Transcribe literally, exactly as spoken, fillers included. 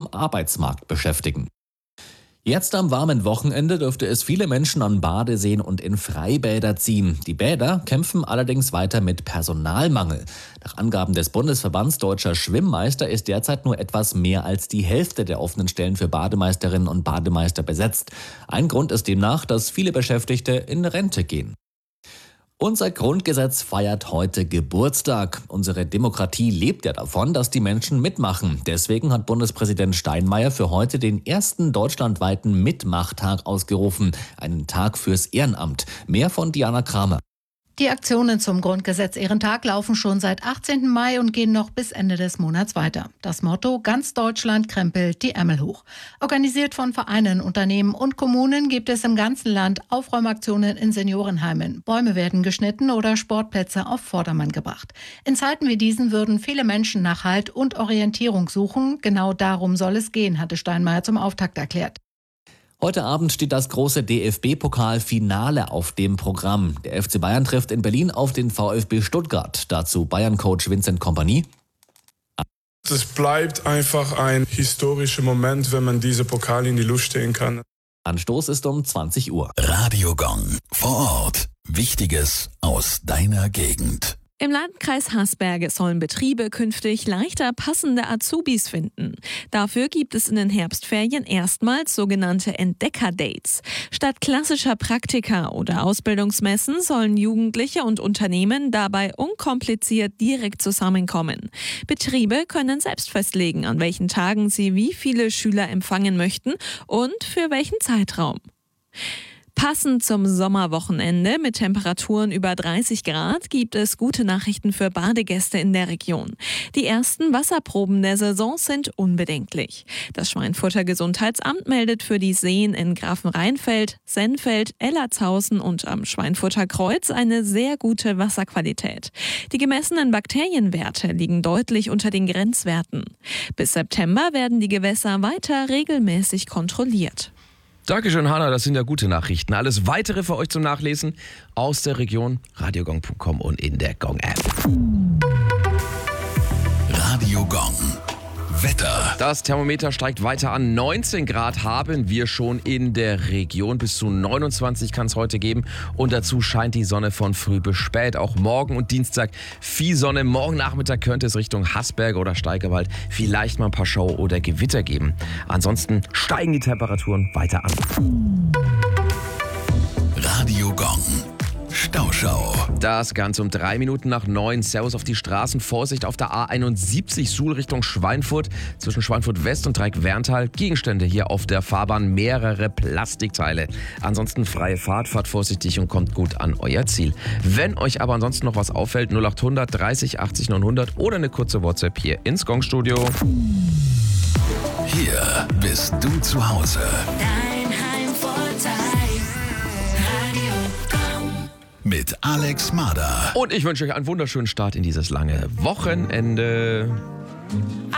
Arbeitsmarkt beschäftigen. Jetzt am warmen Wochenende dürfte es viele Menschen an Badeseen und in Freibäder ziehen. Die Bäder kämpfen allerdings weiter mit Personalmangel. Nach Angaben des Bundesverbands Deutscher Schwimmmeister ist derzeit nur etwas mehr als die Hälfte der offenen Stellen für Bademeisterinnen und Bademeister besetzt. Ein Grund ist demnach, dass viele Beschäftigte in Rente gehen. Unser Grundgesetz feiert heute Geburtstag. Unsere Demokratie lebt ja davon, dass die Menschen mitmachen. Deswegen hat Bundespräsident Steinmeier für heute den ersten deutschlandweiten Mitmachtag ausgerufen. Einen Tag fürs Ehrenamt. Mehr von Diana Kramer. Die Aktionen zum Grundgesetz-Ehrentag laufen schon seit achtzehnten Mai und gehen noch bis Ende des Monats weiter. Das Motto: Ganz Deutschland krempelt die Ärmel hoch. Organisiert von Vereinen, Unternehmen und Kommunen gibt es im ganzen Land Aufräumaktionen in Seniorenheimen. Bäume werden geschnitten oder Sportplätze auf Vordermann gebracht. In Zeiten wie diesen würden viele Menschen nach Halt und Orientierung suchen. Genau darum soll es gehen, hatte Steinmeier zum Auftakt erklärt. Heute Abend steht das große D F B-Pokal-Finale auf dem Programm. Der F C Bayern trifft in Berlin auf den VfB Stuttgart. Dazu Bayern-Coach Vincent Kompany. Es bleibt einfach ein historischer Moment, wenn man diese Pokal in die Luft stehen kann. Anstoß ist um zwanzig Uhr. Radio Gong. Vor Ort. Wichtiges aus deiner Gegend. Im Landkreis Hasberge sollen Betriebe künftig leichter passende Azubis finden. Dafür gibt es in den Herbstferien erstmals sogenannte Entdecker-Dates. Statt klassischer Praktika oder Ausbildungsmessen sollen Jugendliche und Unternehmen dabei unkompliziert direkt zusammenkommen. Betriebe können selbst festlegen, an welchen Tagen sie wie viele Schüler empfangen möchten und für welchen Zeitraum. Passend zum Sommerwochenende mit Temperaturen über dreißig Grad gibt es gute Nachrichten für Badegäste in der Region. Die ersten Wasserproben der Saison sind unbedenklich. Das Schweinfurter Gesundheitsamt meldet für die Seen in Grafenrheinfeld, Sennfeld, Ellertshausen und am Schweinfurter Kreuz eine sehr gute Wasserqualität. Die gemessenen Bakterienwerte liegen deutlich unter den Grenzwerten. Bis September werden die Gewässer weiter regelmäßig kontrolliert. Dankeschön, Hanna, das sind ja gute Nachrichten. Alles Weitere für euch zum Nachlesen aus der Region, radiogong punkt com und in der Gong-App. Radio Gong. Wetter. Das Thermometer steigt weiter an. neunzehn Grad haben wir schon in der Region. Bis zu neunundzwanzig kann es heute geben. Und dazu scheint die Sonne von früh bis spät. Auch morgen und Dienstag viel Sonne. Morgen Nachmittag könnte es Richtung Hasberge oder Steigerwald vielleicht mal ein paar Schauer oder Gewitter geben. Ansonsten steigen die Temperaturen weiter an. Radio Gong. Stauschau. Das Ganze um drei Minuten nach neun. Servus auf die Straßen. Vorsicht auf der A einundsiebzig Suhl Richtung Schweinfurt. Zwischen Schweinfurt West und Dreieck-Werntal. Gegenstände hier auf der Fahrbahn. Mehrere Plastikteile. Ansonsten freie Fahrt. Fahrt vorsichtig und kommt gut an euer Ziel. Wenn euch aber ansonsten noch was auffällt, null acht hundert dreißig achtzig neunhundert oder eine kurze WhatsApp hier ins Gong-Studio. Hier bist du zu Hause. Mit Alex Mader. Und ich wünsche euch einen wunderschönen Start in dieses lange Wochenende.